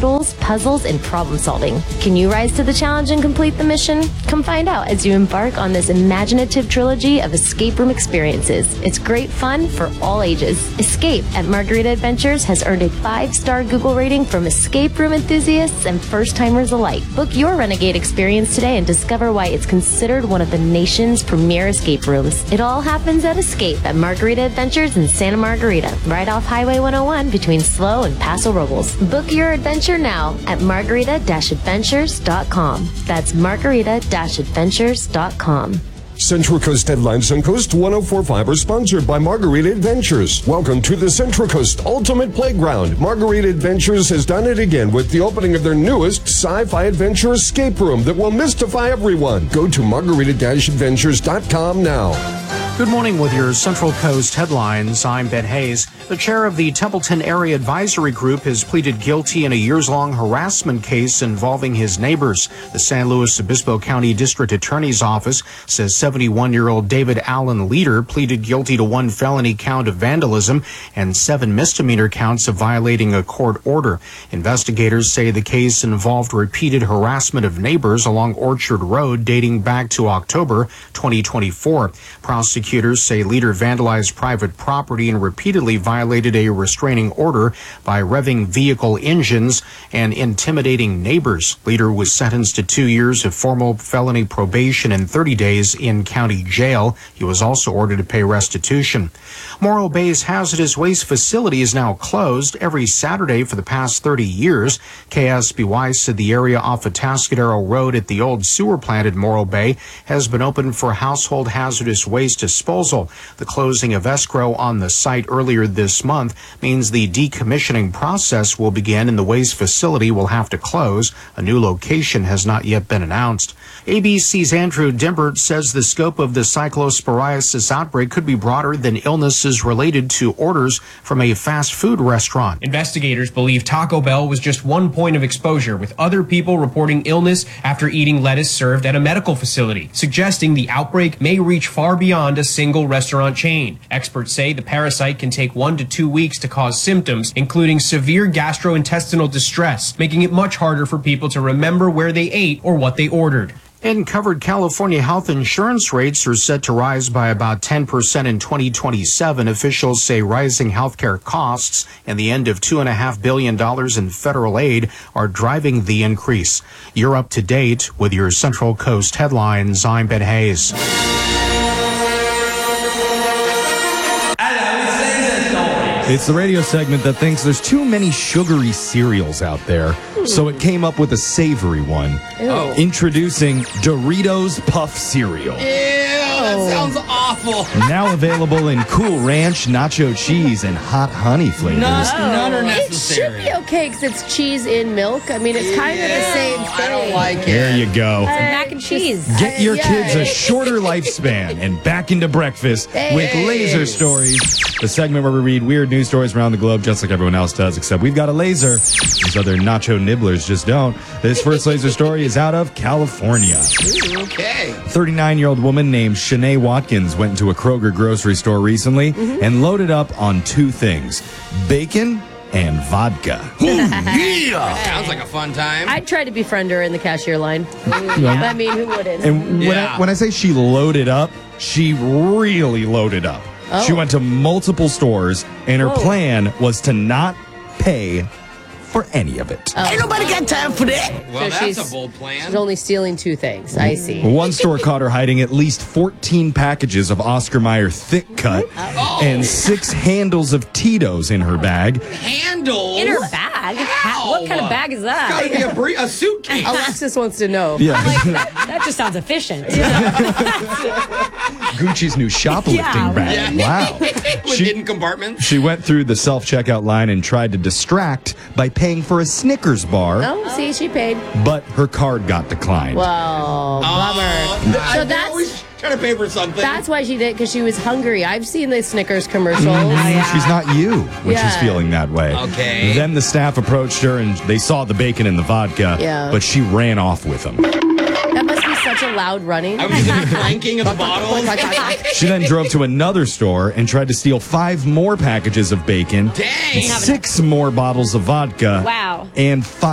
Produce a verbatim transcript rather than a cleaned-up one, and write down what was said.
riddles, puzzles, and problem solving. Can you rise to the challenge and complete the mission? Come find out as you embark on this imaginative trilogy of escape room experiences. It's great fun for all ages. Escape at Margarita Adventures has earned a five-star Google rating from escape room enthusiasts and first-timers alike. Book your Renegade experience today and discover why it's considered one of the nation's premier escape rooms. It all happens at Escape at Margarita Adventures in Santa Margarita, right off Highway one oh one between Slow and Paso Robles. Book your adventure now at margarita adventures dot com. That's margarita adventures dot com. Central Coast Headlines on Coast one oh four point five are sponsored by Margarita Adventures. Welcome to the Central Coast Ultimate Playground. Margarita Adventures has done it again with the opening of their newest sci-fi adventure escape room that will mystify everyone. Go to margarita adventures dot com now. Good morning with your Central Coast headlines. I'm Ben Hayes. The chair of the Templeton Area Advisory Group has pleaded guilty in a years-long harassment case involving his neighbors. The San Luis Obispo County District Attorney's Office says seventy-one-year-old David Allen Leader pleaded guilty to one felony count of vandalism and seven misdemeanor counts of violating a court order. Investigators say the case involved repeated harassment of neighbors along Orchard Road dating back to October twenty twenty-four. Prosecutors Prosecutors say Leader vandalized private property and repeatedly violated a restraining order by revving vehicle engines and intimidating neighbors. Leader was sentenced to two years of formal felony probation and thirty days in county jail. He was also ordered to pay restitution. Morro Bay's hazardous waste facility is now closed every Saturday for the past thirty years. K S B Y said the area off Atascadero Road at the old sewer plant at Morro Bay has been open for household hazardous waste disposal. The closing of escrow on the site earlier this month means the decommissioning process will begin and the waste facility will have to close. A new location has not yet been announced. A B C's Andrew Dimbert says the scope of the cyclosporiasis outbreak could be broader than illnesses related to orders from a fast food restaurant. Investigators believe Taco Bell was just one point of exposure, with other people reporting illness after eating lettuce served at a medical facility, suggesting the outbreak may reach far beyond a single restaurant chain. Experts say the parasite can take one to two weeks to cause symptoms, including severe gastrointestinal distress, making it much harder for people to remember where they ate or what they ordered. And covered California health insurance rates are set to rise by about ten percent in twenty twenty-seven. Officials say rising healthcare costs and the end of two point five billion dollars in federal aid are driving the increase. You're up to date with your Central Coast headlines. I'm Ben Hayes. It's the radio segment that thinks there's too many sugary cereals out there, mm. so it came up with a savory one. Ew. Introducing Doritos Puff Cereal. Ew, that sounds awful. Now available in Cool Ranch, Nacho Cheese, and Hot Honey flavors. None, none are It necessary. should be okay because it's cheese in milk. I mean, it's kind of the same thing. I don't like it. There you go. Mac and cheese. Get your Yeah. kids a shorter lifespan and back into breakfast with Laser Stories, the segment where we read weird news stories around the globe just like everyone else does, except we've got a laser. These other nacho nibblers just don't. This first laser story is out of California. Ooh, okay. thirty-nine-year-old woman named Shanae Watkins went into a Kroger grocery store recently mm-hmm. and loaded up on two things, bacon and vodka. Yeah. Sounds like a fun time. I'd try to befriend her in the cashier line. I mean, who wouldn't? And when, Yeah. I, when I say she loaded up, she really loaded up. Oh. She went to multiple stores, and her Whoa. plan was to not pay for any of it. Oh. Ain't nobody got time for that. Well, So that's she's- a bold plan. She's only stealing two things. I see. One store caught her hiding at least fourteen packages of Oscar Mayer Thick Cut Oh. and six handles of Tito's in her bag. Handles? In her bag? How? What kind of bag is that? Gotta be a, bre- a suitcase. Alexis wants to know. Yeah. Like, that, that just sounds efficient. Gucci's new shoplifting Yeah, bag. Wow. With She- hidden compartments. She went through the self-checkout line and tried to distract by paying for a Snickers bar, Oh, see, she paid. but her card got declined. Well, bummer. I So always that's try to pay for something. that's why she did, because she was hungry. I've seen the Snickers commercials. She's not you when she's Yeah. feeling that way. Okay. Then the staff approached her and they saw the bacon and the vodka, Yeah. but she ran off with them. That must be such a loud running. I was just clanking of the bottles. She then drove to another store and tried to steal five more packages of bacon, Dang. six more bottles of vodka, Wow. and five